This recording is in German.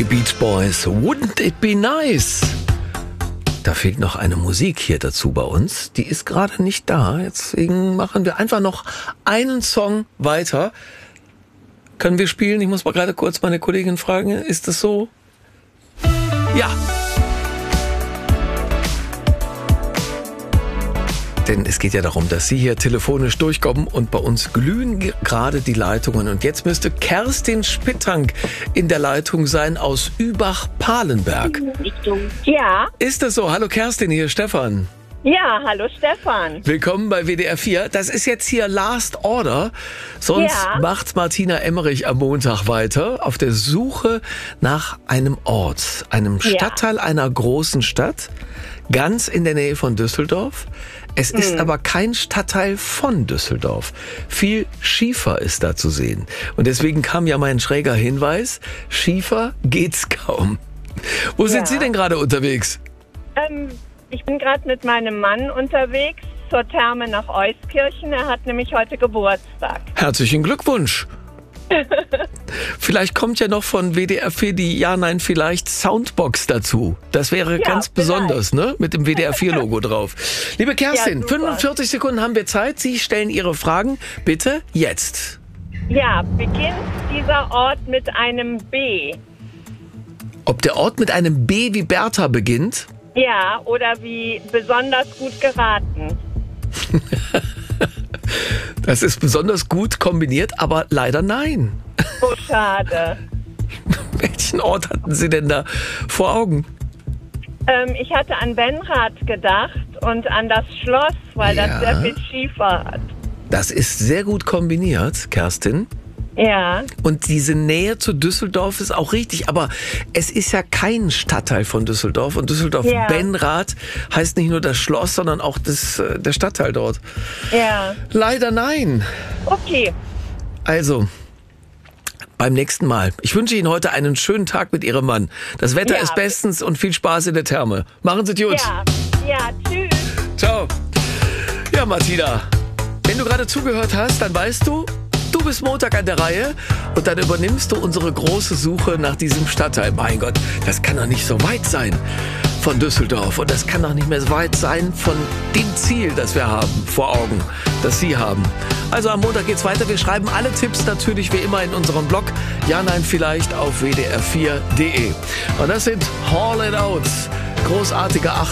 Die Beach Boys, Wouldn't It Be Nice? Da fehlt noch eine Musik hier dazu bei uns. Die ist gerade nicht da. Deswegen machen wir einfach noch einen Song weiter. Können wir spielen? Ich muss mal gerade kurz meine Kollegin fragen. Ist das so? Ja. Denn es geht ja darum, dass Sie hier telefonisch durchkommen und bei uns glühen gerade die Leitungen. Und jetzt müsste Kerstin Spittank in der Leitung sein aus Übach-Palenberg. Ja. Ist das so? Hallo Kerstin, hier ist Stefan. Ja, hallo Stefan. Willkommen bei WDR 4. Das ist jetzt hier Last Order. Sonst macht Martina Emmerich am Montag weiter auf der Suche nach einem Ort, einem Stadtteil einer großen Stadt, ganz in der Nähe von Düsseldorf. Es ist aber kein Stadtteil von Düsseldorf. Viel Schiefer ist da zu sehen. Und deswegen kam ja mein schräger Hinweis, Schiefer geht's kaum. Wo sind Sie denn gerade unterwegs? Ich bin gerade mit meinem Mann unterwegs zur Therme nach Euskirchen. Er hat nämlich heute Geburtstag. Herzlichen Glückwunsch. Vielleicht kommt ja noch von WDR 4 die Ja-Nein-Vielleicht Soundbox dazu. Das wäre ganz besonders, ne? Mit dem WDR 4-Logo drauf. Liebe Kerstin, 45 Sekunden haben wir Zeit. Sie stellen Ihre Fragen bitte jetzt. Ja, beginnt dieser Ort mit einem B? Ob der Ort mit einem B wie Bertha beginnt? Ja, oder wie besonders gut geraten? Das ist besonders gut kombiniert, aber leider nein. Oh, schade. Welchen Ort hatten Sie denn da vor Augen? Ich hatte an Benrath gedacht und an das Schloss, weil das sehr viel Schiefer hat. Das ist sehr gut kombiniert, Kerstin. Ja. Und diese Nähe zu Düsseldorf ist auch richtig, aber es ist ja kein Stadtteil von Düsseldorf. Und Düsseldorf-Benrath heißt nicht nur das Schloss, sondern auch der Stadtteil dort. Ja. Leider nein. Okay. Also, beim nächsten Mal. Ich wünsche Ihnen heute einen schönen Tag mit Ihrem Mann. Das Wetter ist bestens und viel Spaß in der Therme. Machen Sie es gut. Ja, tschüss. Ciao. Ja, Martina, wenn du gerade zugehört hast, dann weißt du, du bist Montag an der Reihe und dann übernimmst du unsere große Suche nach diesem Stadtteil. Mein Gott, das kann doch nicht so weit sein von Düsseldorf und das kann doch nicht mehr so weit sein von dem Ziel, das wir haben, vor Augen, das Sie haben. Also am Montag geht's weiter. Wir schreiben alle Tipps natürlich wie immer in unserem Blog. Ja, nein, vielleicht auf wdr4.de. Und das sind Haul It Out. Großartige 8